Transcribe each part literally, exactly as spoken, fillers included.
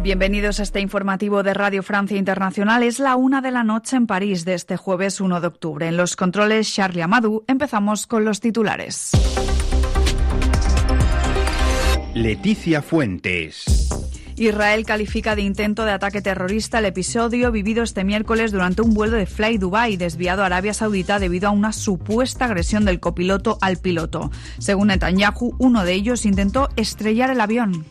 Bienvenidos a este informativo de Radio Francia Internacional. Es la una de la noche en París de este jueves uno de octubre. En los controles, Charlie Amadou. Empezamos con los titulares. Leticia Fuentes. Israel califica de intento de ataque terrorista el episodio vivido este miércoles durante un vuelo de Fly Dubai desviado a Arabia Saudita debido a una supuesta agresión del copiloto al piloto. Según Netanyahu, uno de ellos intentó estrellar el avión.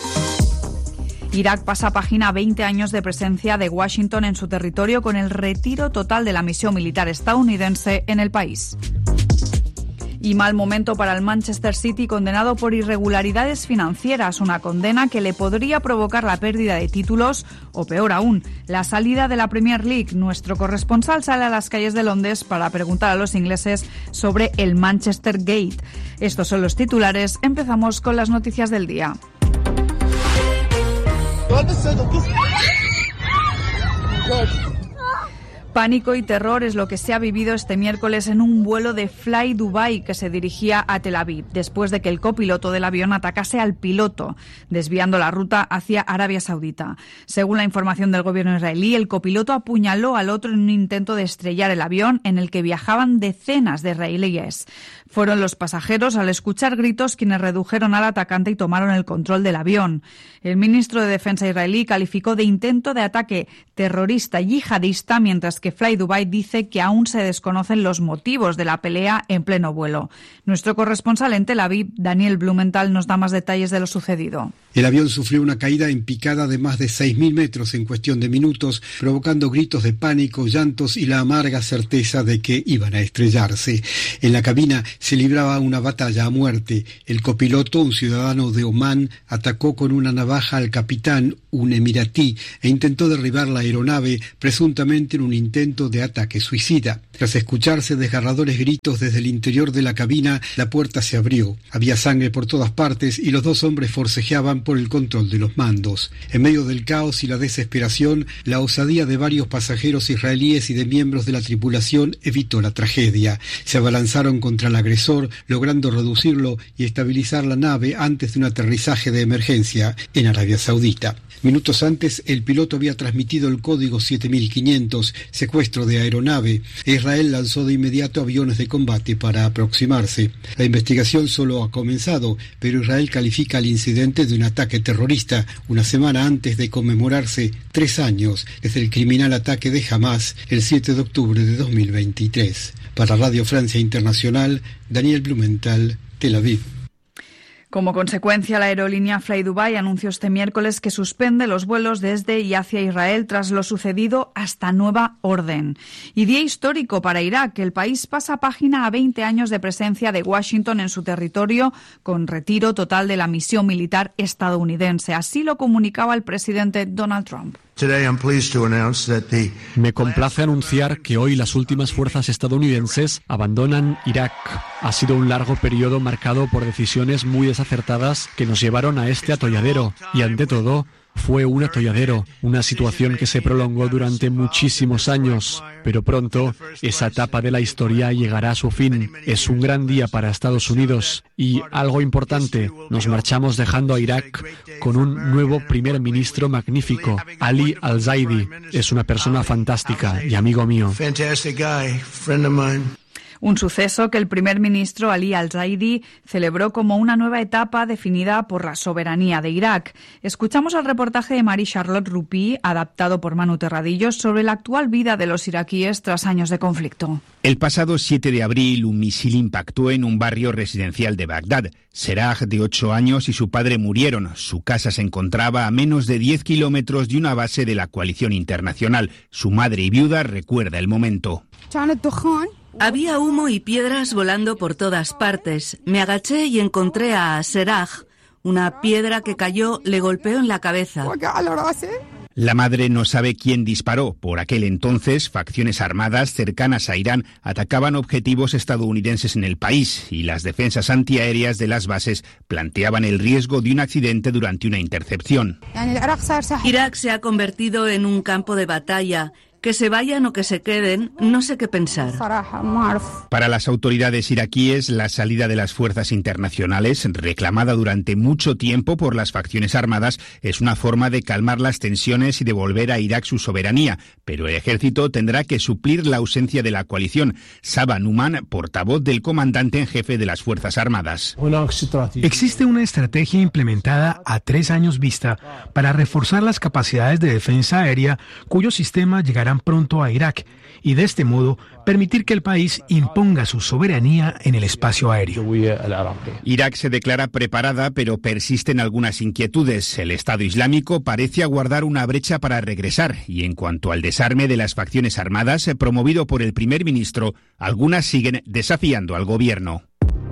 Irak pasa página a veinte años de presencia de Washington en su territorio con el retiro total de la misión militar estadounidense en el país. Y mal momento para el Manchester City, condenado por irregularidades financieras, una condena que le podría provocar la pérdida de títulos o, peor aún, la salida de la Premier League. Nuestro corresponsal sale a las calles de Londres para preguntar a los ingleses sobre el Manchester Gate. Estos son los titulares. Empezamos con las noticias del día. Pánico y terror es lo que se ha vivido este miércoles en un vuelo de Fly Dubai que se dirigía a Tel Aviv, después de que el copiloto del avión atacase al piloto, desviando la ruta hacia Arabia Saudita. Según la información del gobierno israelí, el copiloto apuñaló al otro en un intento de estrellar el avión en el que viajaban decenas de israelíes. Fueron los pasajeros, al escuchar gritos, quienes redujeron al atacante y tomaron el control del avión. El ministro de Defensa israelí calificó de intento de ataque terrorista yihadista, mientras que Fly Dubai dice que aún se desconocen los motivos de la pelea en pleno vuelo. Nuestro corresponsal en Tel Aviv, Daniel Blumenthal, nos da más detalles de lo sucedido. El avión sufrió una caída en picada de más de seis mil metros en cuestión de minutos, provocando gritos de pánico, llantos y la amarga certeza de que iban a estrellarse. En la cabina se libraba una batalla a muerte. El copiloto, un ciudadano de Omán, atacó con una navaja al capitán, un emiratí, e intentó derribar la aeronave, presuntamente en un intento de ataque suicida. Tras escucharse desgarradores gritos desde el interior de la cabina, la puerta se abrió. Había sangre por todas partes y los dos hombres forcejeaban por el control de los mandos. En medio del caos y la desesperación, la osadía de varios pasajeros israelíes y de miembros de la tripulación evitó la tragedia. Se abalanzaron contra el agresor, logrando reducirlo y estabilizar la nave antes de un aterrizaje de emergencia en Arabia Saudita. Minutos antes, el piloto había transmitido el código siete mil quinientos, secuestro de aeronave. Israel lanzó de inmediato aviones de combate para aproximarse. La investigación solo ha comenzado, pero Israel califica el incidente de un ataque terrorista, una semana antes de conmemorarse tres años desde el criminal ataque de Hamás el siete de octubre de dos mil veintitrés. Para Radio Francia Internacional, Daniel Blumenthal, Tel Aviv. Como consecuencia, la aerolínea Fly Dubai anunció este miércoles que suspende los vuelos desde y hacia Israel tras lo sucedido hasta nueva orden. Y día histórico para Irak. El país pasa página a veinte años de presencia de Washington en su territorio, con retiro total de la misión militar estadounidense. Así lo comunicaba el presidente Donald Trump. Me complace anunciar que hoy las últimas fuerzas estadounidenses abandonan Irak. Ha sido un largo periodo marcado por decisiones muy desacertadas que nos llevaron a este atolladero y, ante todo, fue un atolladero, una situación que se prolongó durante muchísimos años, pero pronto esa etapa de la historia llegará a su fin. Es un gran día para Estados Unidos y, algo importante, nos marchamos dejando a Irak con un nuevo primer ministro magnífico. Ali Al-Zaidi es una persona fantástica y amigo mío. Un suceso que el primer ministro Ali Al-Zaidi celebró como una nueva etapa definida por la soberanía de Irak. Escuchamos el reportaje de Marie-Charlotte Rupi, adaptado por Manu Terradillos, sobre la actual vida de los iraquíes tras años de conflicto. El pasado siete de abril, un misil impactó en un barrio residencial de Bagdad. Seraj, de ocho años, y su padre murieron. Su casa se encontraba a menos de diez kilómetros de una base de la coalición internacional. Su madre y viuda recuerda el momento. Había humo y piedras volando por todas partes. Me agaché y encontré a Seraj. Una piedra que cayó le golpeó en la cabeza. La madre no sabe quién disparó. Por aquel entonces, facciones armadas cercanas a Irán atacaban objetivos estadounidenses en el país y las defensas antiaéreas de las bases planteaban el riesgo de un accidente durante una intercepción. Irak se ha convertido en un campo de batalla. Que se vayan o que se queden, no sé qué pensar. Para las autoridades iraquíes, la salida de las fuerzas internacionales, reclamada durante mucho tiempo por las facciones armadas, es una forma de calmar las tensiones y devolver a Irak su soberanía, pero el ejército tendrá que suplir la ausencia de la coalición. Saba Numan, portavoz del comandante en jefe de las Fuerzas Armadas. Existe una estrategia implementada a tres años vista para reforzar las capacidades de defensa aérea, cuyo sistema llegará pronto a Irak, y de este modo permitir que el país imponga su soberanía en el espacio aéreo. Irak se declara preparada, pero persisten algunas inquietudes. El Estado Islámico parece aguardar una brecha para regresar, y en cuanto al desarme de las facciones armadas promovido por el primer ministro, algunas siguen desafiando al gobierno.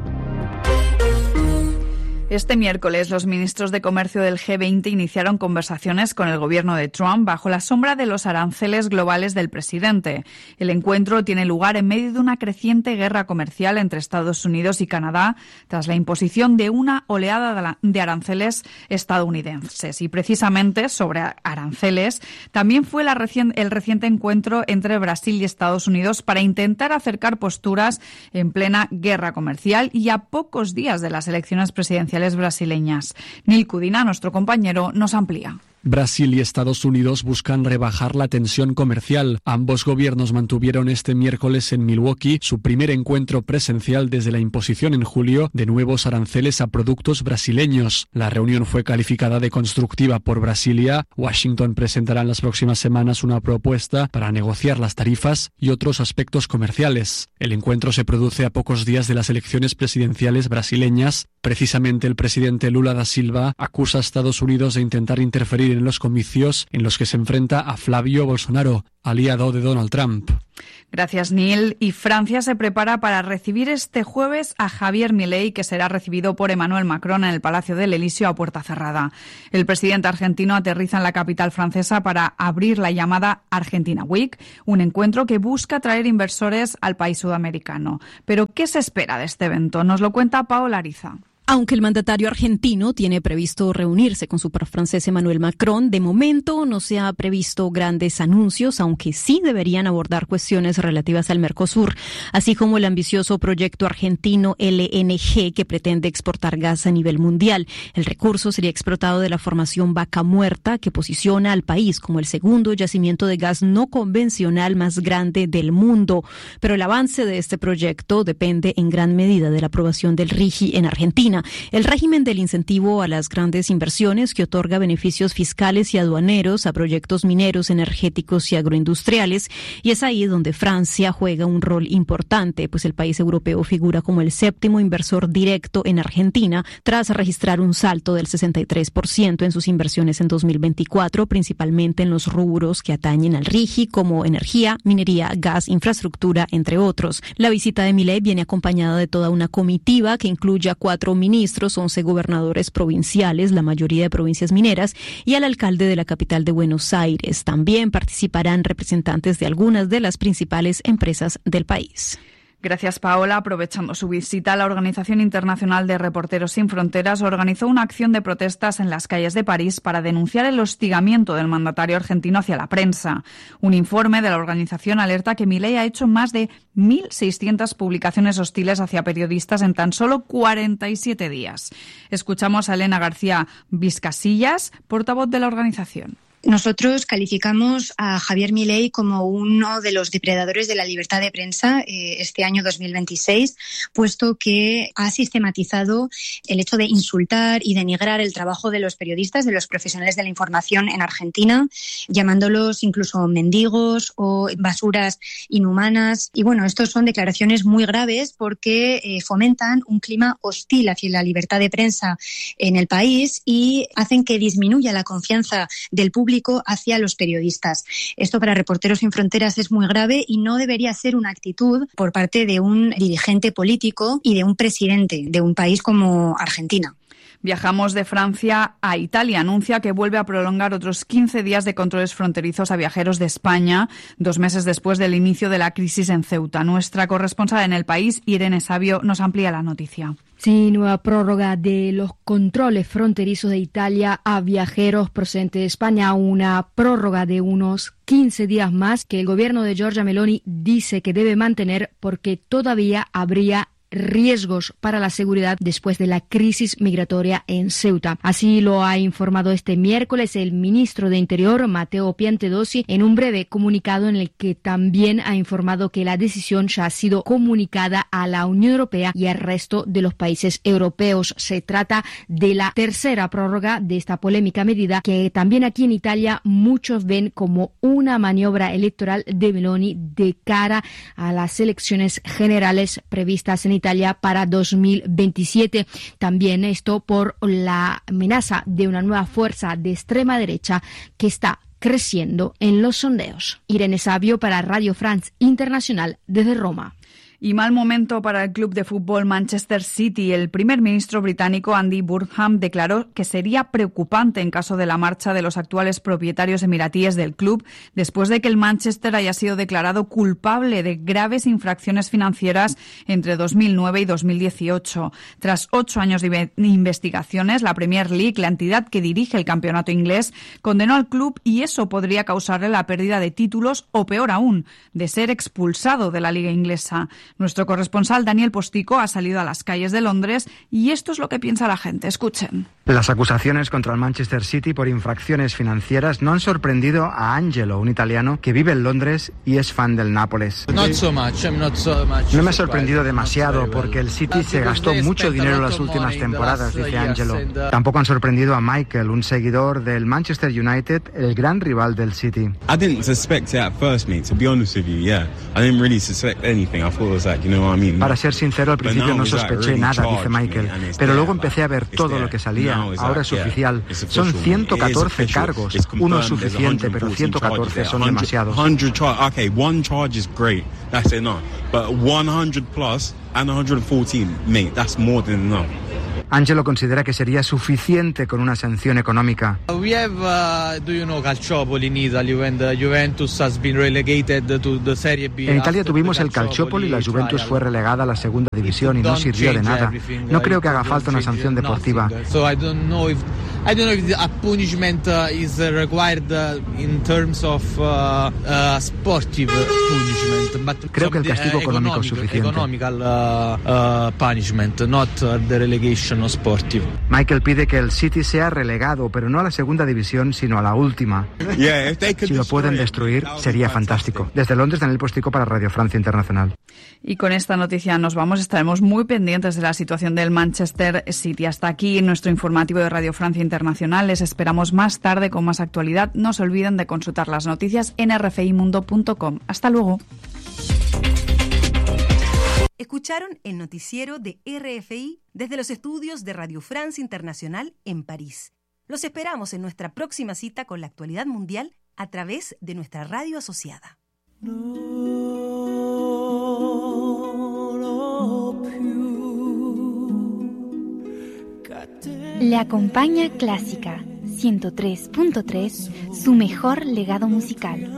Este miércoles, los ministros de Comercio del G veinte iniciaron conversaciones con el gobierno de Trump bajo la sombra de los aranceles globales del presidente. El encuentro tiene lugar en medio de una creciente guerra comercial entre Estados Unidos y Canadá tras la imposición de una oleada de aranceles estadounidenses. Y precisamente sobre aranceles también fue la recien- el reciente encuentro entre Brasil y Estados Unidos para intentar acercar posturas en plena guerra comercial y a pocos días de las elecciones presidenciales brasileñas. Nil Cudina, nuestro compañero, nos amplía. Brasil y Estados Unidos buscan rebajar la tensión comercial. Ambos gobiernos mantuvieron este miércoles en Milwaukee su primer encuentro presencial desde la imposición en julio de nuevos aranceles a productos brasileños. La reunión fue calificada de constructiva por Brasilia. Washington presentará en las próximas semanas una propuesta para negociar las tarifas y otros aspectos comerciales. El encuentro se produce a pocos días de las elecciones presidenciales brasileñas. Precisamente el presidente Lula da Silva acusa a Estados Unidos de intentar interferir en los comicios en los que se enfrenta a Flavio Bolsonaro, aliado de Donald Trump. Gracias, Neil. Y Francia se prepara para recibir este jueves a Javier Milei, que será recibido por Emmanuel Macron en el Palacio del Elíseo a puerta cerrada. El presidente argentino aterriza en la capital francesa para abrir la llamada Argentina Week, un encuentro que busca atraer inversores al país sudamericano. Pero, ¿qué se espera de este evento? Nos lo cuenta Paola Ariza. Aunque el mandatario argentino tiene previsto reunirse con su par francés Emmanuel Macron, de momento no se ha previsto grandes anuncios, aunque sí deberían abordar cuestiones relativas al Mercosur, así como el ambicioso proyecto argentino L N G que pretende exportar gas a nivel mundial. El recurso sería explotado de la formación Vaca Muerta, que posiciona al país como el segundo yacimiento de gas no convencional más grande del mundo. Pero el avance de este proyecto depende en gran medida de la aprobación del R I G I en Argentina, el régimen del incentivo a las grandes inversiones que otorga beneficios fiscales y aduaneros a proyectos mineros, energéticos y agroindustriales. Y es ahí donde Francia juega un rol importante, pues el país europeo figura como el séptimo inversor directo en Argentina, tras registrar un salto del sesenta y tres por ciento en sus inversiones en dos mil veinticuatro, principalmente en los rubros que atañen al R I G I, como energía, minería, gas, infraestructura, entre otros. La visita de Milei viene acompañada de toda una comitiva que incluye a cuatro ministros, once gobernadores provinciales, la mayoría de provincias mineras, y al alcalde de la capital de Buenos Aires. También participarán representantes de algunas de las principales empresas del país. Gracias, Paola. Aprovechando su visita, la Organización Internacional de Reporteros Sin Fronteras organizó una acción de protestas en las calles de París para denunciar el hostigamiento del mandatario argentino hacia la prensa. Un informe de la organización alerta que Milei ha hecho más de mil seiscientas publicaciones hostiles hacia periodistas en tan solo cuarenta y siete días. Escuchamos a Elena García Vizcasillas, portavoz de la organización. Nosotros calificamos a Javier Milei como uno de los depredadores de la libertad de prensa eh, este año dos mil veintiséis, puesto que ha sistematizado el hecho de insultar y denigrar el trabajo de los periodistas, de los profesionales de la información en Argentina, llamándolos incluso mendigos o basuras inhumanas. Y bueno, estos son declaraciones muy graves porque eh, fomentan un clima hostil hacia la libertad de prensa en el país y hacen que disminuya la confianza del público hacia los periodistas. Esto para Reporteros Sin Fronteras es muy grave y no debería ser una actitud por parte de un dirigente político y de un presidente de un país como Argentina. Viajamos de Francia a Italia. Anuncia que vuelve a prolongar otros quince días de controles fronterizos a viajeros de España, dos meses después del inicio de la crisis en Ceuta. Nuestra corresponsal en el país, Irene Sabio, nos amplía la noticia. Sí, nueva prórroga de los controles fronterizos de Italia a viajeros procedentes de España, una prórroga de unos quince días más que el gobierno de Giorgia Meloni dice que debe mantener porque todavía habría riesgos para la seguridad después de la crisis migratoria en Ceuta. Así lo ha informado este miércoles el ministro de Interior, Matteo Piantedosi, en un breve comunicado en el que también ha informado que la decisión ya ha sido comunicada a la Unión Europea y al resto de los países europeos. Se trata de la tercera prórroga de esta polémica medida que también aquí en Italia muchos ven como una maniobra electoral de Meloni de cara a las elecciones generales previstas en Italia para dos mil veintisiete. También esto por la amenaza de una nueva fuerza de extrema derecha que está creciendo en los sondeos. Irene Savio para Radio France Internacional desde Roma. Y mal momento para el club de fútbol Manchester City. El primer ministro británico Andy Burnham declaró que sería preocupante en caso de la marcha de los actuales propietarios emiratíes del club después de que el Manchester haya sido declarado culpable de graves infracciones financieras entre dos mil nueve y dos mil dieciocho. Tras ocho años de investigaciones, la Premier League, la entidad que dirige el campeonato inglés, condenó al club y eso podría causarle la pérdida de títulos o, peor aún, de ser expulsado de la liga inglesa. Nuestro corresponsal Daniel Postico ha salido a las calles de Londres y esto es lo que piensa la gente. Escuchen. Las acusaciones contra el Manchester City por infracciones financieras no han sorprendido a Angelo, un italiano que vive en Londres y es fan del Nápoles. Not so much, not so much. No me ha sorprendido demasiado porque el City se gastó mucho dinero en las últimas temporadas, dice Angelo. Tampoco han sorprendido a Michael, un seguidor del Manchester United, el gran rival del City. I didn't suspect it at first, mate, to be honest with you, yeah. I didn't really suspect anything. I thought it was like, you know what I mean? Para ser sincero, al principio no sospeché nada, dice Michael, pero luego empecé a ver todo lo que salía. Ahora es oficial. Son ciento catorce cargos. Uno es suficiente, pero ciento catorce son demasiados. Okay, one charge is great. That's enough. But one hundred plus and one hundred fourteen, mate, that's more than enough. Angelo considera que sería suficiente con una sanción económica. We have, uh, do you know, Calciopoli in Italy when the Juventus has been relegated to the Serie B. En Italia tuvimos el Calciopoli y la Juventus fue relegada a la segunda división y no sirvió de nada. No creo que haga falta una sanción deportiva. So I don't know if I don't know if a punishment uh, is required uh, in terms of uh, uh, sportive punishment, but creo que el castigo económico es suficiente. Economical uh, uh, punishment, not uh, the relegation of sportive. Michael pide que el City sea relegado, pero no a la segunda división, sino a la última. Yeah, si lo pueden destruir, sería fantástico. Desde Londres, Daniel Postico para Radio Francia Internacional. Y con esta noticia nos vamos. Estaremos muy pendientes de la situación del Manchester City. Hasta aquí nuestro informativo de Radio Francia Internacional. Les esperamos más tarde con más actualidad. No se olviden de consultar las noticias en r f i mundo punto com. Hasta luego. Escucharon el noticiero de R F I desde los estudios de Radio France Internacional en París. Los esperamos en nuestra próxima cita con la actualidad mundial a través de nuestra radio asociada. Le acompaña Clásica ciento tres punto tres, su mejor legado musical.